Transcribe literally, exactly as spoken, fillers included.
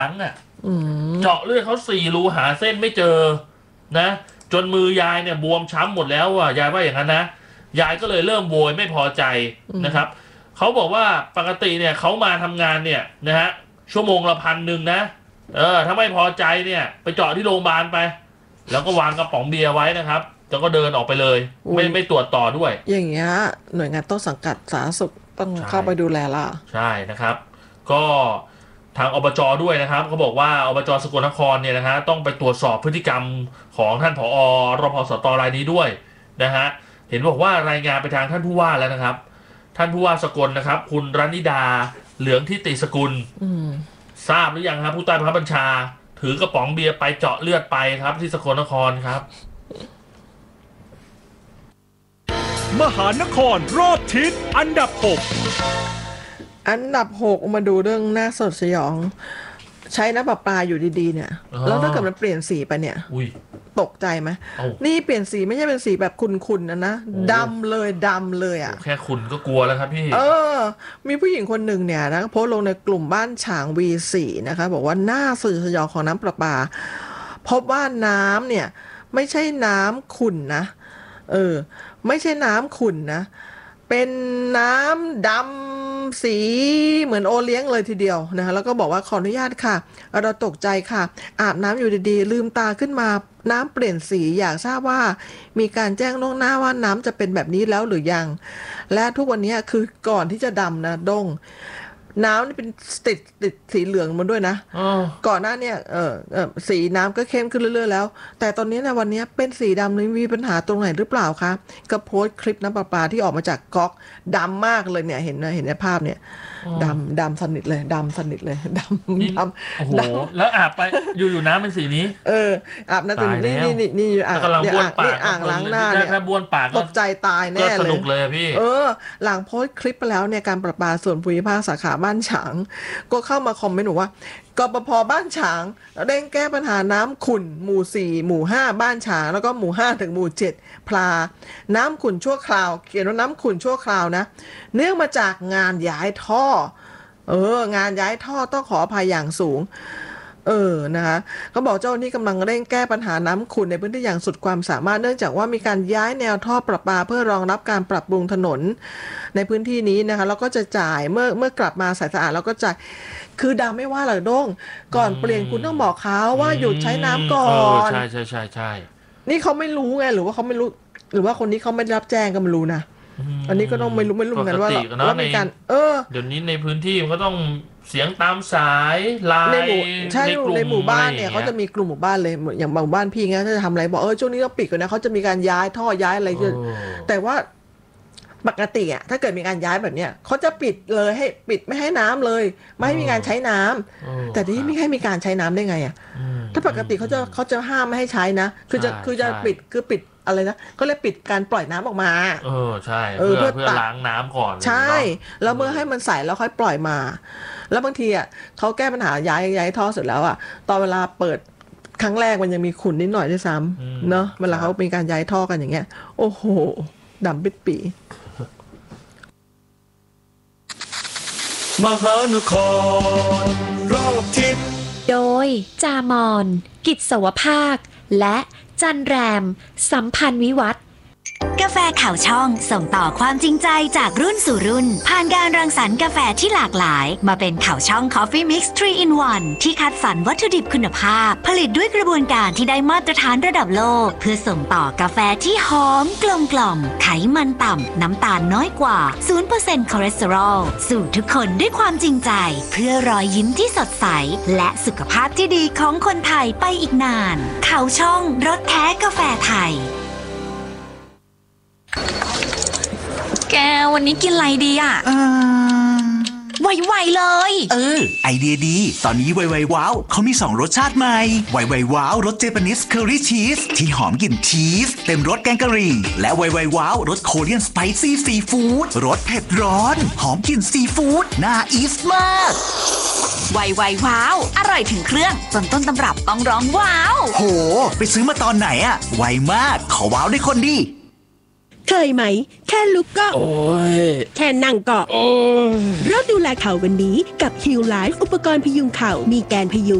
หลังอ่ะเจาะเลือดเขาสี่รูหาเส้นไม่เจอนะจนมือยายเนี่ยบวมช้ำหมดแล้วอ่ะยายว่าอย่างนั้นนะยายก็เลยเริ่มโวยไม่พอใจนะครับเขาบอกว่าปกติเนี่ยเขามาทำงานเนี่ยนะฮะชั่วโมงละพันหนึ่งนะเออถ้าไม่พอใจเนี่ยไปเจาะที่โรงพยาบาลไปแล้วก็วางกระป๋องเบียร์ไว้นะครับแล้วก็เดินออกไปเลยไม่ไม่ตรวจต่อด้วยอย่างเงี้ยหน่วยงานต้นสังกัดสาธารณสุขต้องเข้าไปดูแลล่ะใช่นะครับก็ทางอบจ.ด้วยนะครับเขาบอกว่าอบจ.สกลนครเนี่ยนะฮะต้องไปตรวจสอบพฤติกรรมของท่านผอ.รพสต.รายนี้ด้วยนะฮะเห็นบอกว่ารายงานไปทางท่านผู้ว่าแล้วนะครับท่านผู้ว่าสกลนะครับคุณรณิดาเหลืองทิติสกุลทราบหรือยังครับผู้ใต้บังคับบัญชาถือกระป๋องเบียร์ไปเจาะเลือดไปครับที่สกลนครครับมหานครรอบทิศอันดับหกอันดับหกมาดูเรื่องน่าสดสยองใช้น้ำประปาอยู่ดีๆเนี่ยแล้วถ้าเกิดมันเปลี่ยนสีไปเนี่ยตกใจไหมนี่เปลี่ยนสีไม่ใช่เป็นสีแบบขุ่นๆนะนะดำเลยดำเลยอ่ะแค่ขุ่นก็กลัวแล้วครับพี่เออมีผู้หญิงคนหนึ่งเนี่ยนะโพสต์ลงในกลุ่มบ้านฉาง วี สี่ นะคะบอกว่าน่าสื่อสยองของน้ำประปาพบว่าน้ำเนี่ยไม่ใช่น้ำขุ่นนะเออไม่ใช่น้ำขุ่นนะเป็นน้ำดำสีเหมือนโอเลี้ยงเลยทีเดียวนะคะแล้วก็บอกว่าขออนุญาตค่ะเราตกใจค่ะอาบน้ำอยู่ดีๆลืมตาขึ้นมาน้ำเปลี่ยนสีอยากทราบว่ามีการแจ้งล่วงหน้าว่าน้ำจะเป็นแบบนี้แล้วหรือยังและทุกวันนี้คือก่อนที่จะดำนะดงน้ำนี่เป็นติดติดสีเหลืองมันด้วยนะก่อนหน้าเนี่ยเออเออสีน้ำก็เข้มขึ้นเรื่อยๆแล้วแต่ตอนนี้นะวันนี้เป็นสีดำนี่มีปัญหาตรงไหนหรือเปล่าคะก็โพสต์คลิปน้ำประปาที่ออกมาจากก๊อกดำมากเลยเนี่ยเห็นนะเห็นในภาพเนี่ยดำดำสนิทเลยดำสนิทเลยดำดำโอ้โหแล้วอาบไปอยู่อยู่น้ำเป็นสีนี้เอออาบน้ำนี่นี่นี่นี่อ่างนี่อ่างล้างหน้าเนี่ยถ้าบ้วนปากตกใจตายแน่เลยสนุกเลยพี่เออหลังโพสต์คลิปไปแล้วเนี่ยการประปาส่วนภูมิภาคสาขาบ้านฉางก็เข้ามาคอมเมนต์ว่ากปภ.บ้านฉางเร่งแก้ปัญหาน้ำขุ่นหมู่สี่หมู่ห้าบ้านฉางแล้วก็หมู่ห้าถึงหมู่เจ็ดพลาน้ำขุ่นชั่วคราวเขียนว่าน้ำขุ่นชั่วคราวนะเนื่องมาจากงานย้ายท่อเอองานย้ายท่อต้องขออภัยอย่างสูงเออนะคะเขาบอกเจ้าหน้าที่กำลังเร่งแก้ปัญหาน้ำขุ่นในพื้นที่อย่างสุดความสามารถเนื่องจากว่ามีการย้ายแนวท่อประปาเพื่อรองรับการปรับปรุงถนนในพื้นที่นี้นะคะแล้วก็จะจ่ายเมื่อเมื่อกลับมาใส่สะอาดแล้วก็จ่ายคือดำไม่ว่าหรอกด้งก่อนเปลี่ยนคุณต้องบอกเขาว่าหยุดใช้น้ำก่อนใช่ใช่ใช่ใช่นี่เขาไม่รู้ไงหรือว่าเขาไม่รู้หรือว่าคนนี้เขาไม่รับแจ้งก็ไม่รู้นะอันนี้ก็ต้องไม่รู้ไม่รู้เหมือนกันว่าว่ามีการเออเดี๋ยวนี้ในพื้นที่มันก็ต้องเสียงตามสายไลน์ในหมู่ใช่ในหมู่บ้านเนี่ยเขาจะมีกลุ่มหมู่บ้านเลยอย่างบางบ้านพี่เงี้ยถ้าจะทำอะไรบอกเออช่วงนี้ต้องปิดก่อนนะเขาจะมีการย้ายท่อย้ายอะไรคือแต่ว่าปกติอ่ะถ้าเกิดมีการย้ายแบบเนี้ยเขาจะปิดเลยให้ปิดไม่ให้น้ำเลยไม่ให้มีการใช้น้ำแต่ที่ไม่ให้มีการใช้น้ำได้ไงอ่ะถ้าปกติเขาจะเขาจะห้ามไม่ให้ใช้นะคือจะคือจะปิดคือปิดอะไรนะก็เลยปิดการปล่อยน้ำออกมาเออใช่เพื่อเพื่อล้างน้ำก่อนใช่แล้วเมื่อให้มันใสแล้วค่อยปล่อยมาแล้วบางทีอ่ะเขาแก้ปัญหาย้ายย้ายท่อเสร็จแล้วอ่ะตอนเวลาเปิดครั้งแรกมันยังมีขุ่นนิดหน่อยด้วยซ้ำเนาะเวลาเขามีการย้ายท่อกันอย่างเงี้ยโอ้โหดำปิดปีมหานครรอบทิศโดยจามอนกิจสวภาคและจันแรมสัมพันธ์วิวัฒน์กาแฟข่าวช่องส่งต่อความจริงใจจากรุ่นสู่รุ่นผ่านการรังสรรค์กาแฟที่หลากหลายมาเป็นข่าวช่อง Coffee Mix ทรี อิน วัน ที่คัดสรรวัตถุดิบคุณภาพผลิตด้วยกระบวนการที่ได้มาตรฐานระดับโลกเพื่อส่งต่อกาแฟที่หอมกลมกล่อมไขมันต่ำน้ำตาลน้อยกว่า ศูนย์เปอร์เซ็นต์ คอเลสเตอรอลสู่ทุกคนด้วยความจริงใจเพื่อรอยยิ้มที่สดใสและสุขภาพที่ดีของคนไทยไปอีกนานข่าวช่องรสแท้กาแฟไทยแกวันนี้กินอะไรดีอ่ะเออไวๆเลยเออไอเดียดีตอนนี้ไวๆว้าวเขามีสองรสชาติใหม่ไวๆว้าวรสเจแปนิสเคอรี่ชีสที่หอมกลิ่นชีสเต็มรสแกงกะหรี่และไวๆว้าวรสโคเรียนสไปซี่ซีฟู้ดรสเผ็ดร้อนหอมกลิ่นซีฟู้ดน่าอีสมากไวๆว้าวอร่อยถึงเครื่องจนต้นตำรับต้องร้องว้าวโหไปซื้อมาตอนไหนอะไวมากขอว้าวได้คนดีเคยไหมแค่ลุกก็โอ้ยแค่นั่งก็โอ้ยเริ่มดูแลเข่าวันนี้กับ Heal Life อุปกรณ์พยุงเข่ามีแกนพยุง